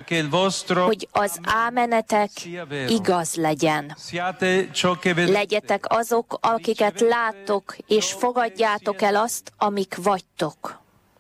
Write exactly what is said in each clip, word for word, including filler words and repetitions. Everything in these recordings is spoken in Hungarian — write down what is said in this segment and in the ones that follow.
hogy az ámenetek igaz legyen. Legyetek azok, akiket láttok, és fogadjátok el azt, amik vagytok.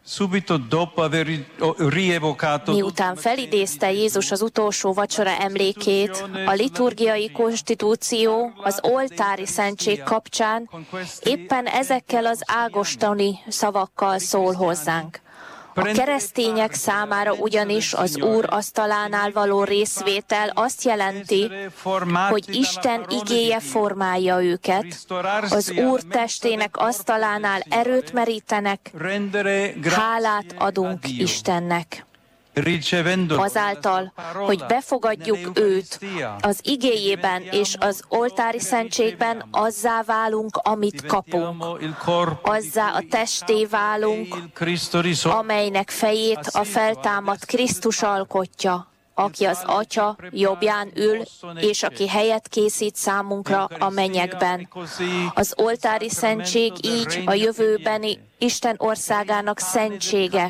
Miután felidézte Jézus az utolsó vacsora emlékét, a liturgiai konstitúció az oltári szentség kapcsán éppen ezekkel az ágostani szavakkal szól hozzánk. A keresztények számára ugyanis az Úr asztalánál való részvétel azt jelenti, hogy Isten igéje formálja őket, az Úr testének asztalánál erőt merítenek, hálát adunk Istennek. Azáltal, hogy befogadjuk őt az igéjében és az oltári szentségben, azzá válunk, amit kapunk. Azzá a testé válunk, amelynek fejét a feltámadt Krisztus alkotja, aki az Atya jobbján ül, és aki helyet készít számunkra a mennyekben. Az oltári szentség így a jövőbeni Isten országának szentsége.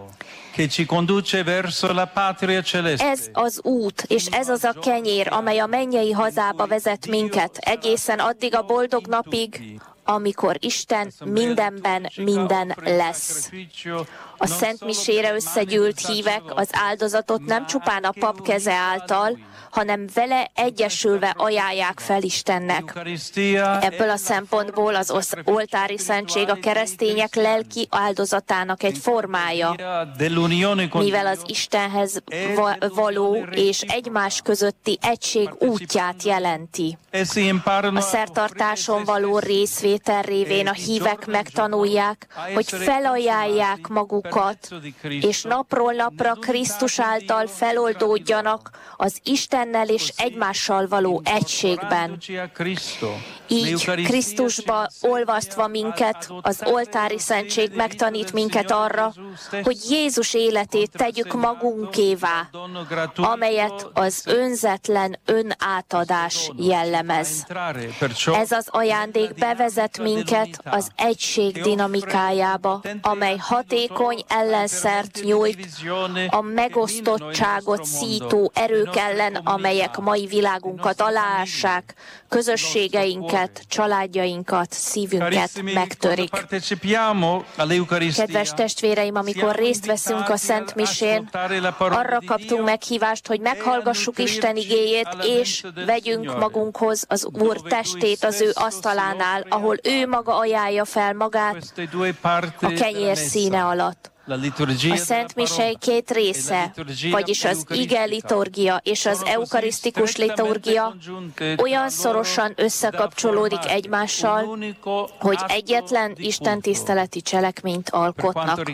Ez az út, és ez az a kenyér, amely a mennyei hazába vezet minket, egészen addig a boldog napig, amikor Isten mindenben minden lesz. A Szent Misére összegyűlt hívek az áldozatot nem csupán a pap keze által, hanem vele egyesülve ajánlják fel Istennek. Ebből a szempontból az oltári szentség a keresztények lelki áldozatának egy formája, mivel az Istenhez való és egymás közötti egység útját jelenti. A szertartáson való részvétel révén a hívek megtanulják, hogy felajánlják magukat, és napról napra Krisztus által feloldódjanak az Istennel és egymással való egységben. Így Krisztusba olvasztva minket, az oltári szentség megtanít minket arra, hogy Jézus életét tegyük magunkévá, amelyet az önzetlen önátadás jellemez. Ez az ajándék bevezet minket az egység dinamikájába, amely hatékony ellenszert nyújt a megosztottságot szító erők ellen, amelyek mai világunkat aláássák, közösségeinket, családjainkat, szívünket megtörik. Kedves testvéreim, amikor részt veszünk a Szent Misén, arra kaptunk meghívást, hogy meghallgassuk Isten igéjét, és vegyünk magunkhoz az Úr testét az ő asztalánál, ahol ő maga ajánlja fel magát a kenyér színe alatt. A Szent Mise két része, vagyis az ige liturgia és az eukarisztikus liturgia olyan szorosan összekapcsolódik egymással, hogy egyetlen istentiszteleti cselekményt alkotnak.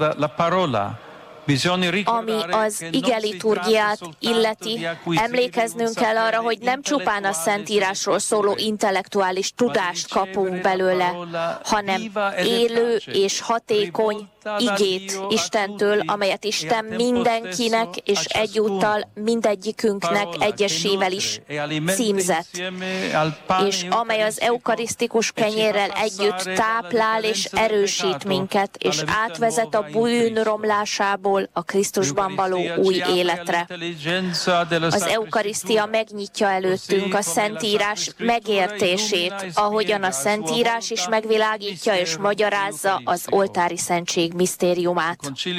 Ami az ige liturgiát illeti, emlékeznünk kell arra, hogy nem csupán a Szentírásról szóló intellektuális tudást kapunk belőle, hanem élő és hatékony igét Istentől, amelyet Isten mindenkinek és egyúttal mindegyikünknek egyesével is címzett, és amely az eukarisztikus kenyérrel együtt táplál és erősít minket, és átvezet a bűn romlásából a Krisztusban való új életre. Az eukarisztia megnyitja előttünk a Szentírás megértését, ahogyan a Szentírás is megvilágítja és magyarázza az oltári szentség misztériumát.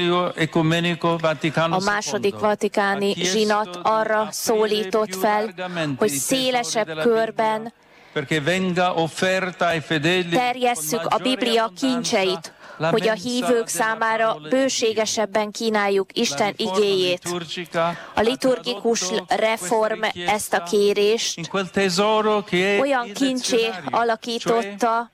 A második vatikáni zsinat arra szólított fel, hogy szélesebb körben terjesszük a Biblia kincseit, hogy a hívők számára bőségesebben kínáljuk Isten igéjét. A liturgikus reform ezt a kérést olyan kincsé alakította,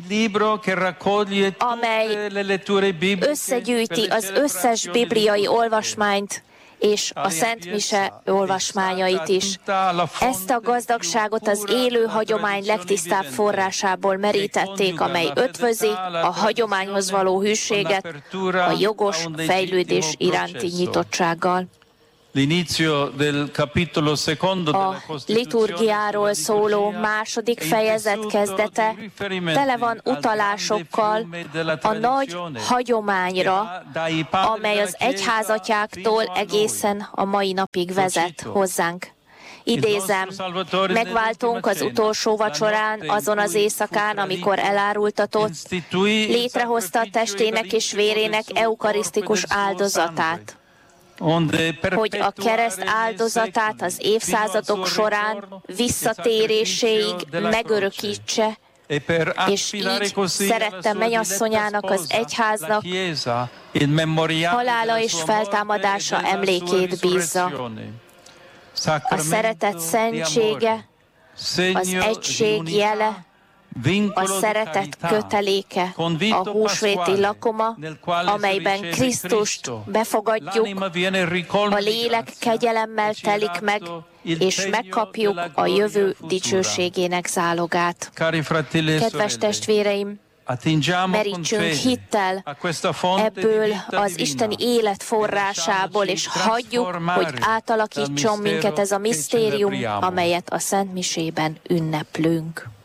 amely összegyűjti az összes bibliai olvasmányt és a Szent Mise olvasmányait is. Ezt a gazdagságot az élő hagyomány legtisztább forrásából merítették, amely ötvözi a hagyományhoz való hűséget a jogos fejlődés iránti nyitottsággal. A liturgiáról szóló második fejezet kezdete tele van utalásokkal a nagy hagyományra, amely az egyházatyáktól egészen a mai napig vezet hozzánk. Idézem, megváltunk az utolsó vacsorán, azon az éjszakán, amikor elárultatott, létrehozta a testének és vérének eukarisztikus áldozatát, hogy a kereszt áldozatát az évszázadok során visszatéréséig megörökítse, és így szerette mennyasszonyának, az egyháznak halála és feltámadása emlékét bízza. A szeretet szentsége, az egység jele, a szeretet köteléke, a húsvéti lakoma, amelyben Krisztust befogadjuk, a lélek kegyelemmel telik meg, és megkapjuk a jövő dicsőségének zálogát. Kedves testvéreim, merítsünk hittel ebből az isteni élet forrásából, és hagyjuk, hogy átalakítson minket ez a misztérium, amelyet a Szent Misében ünneplünk.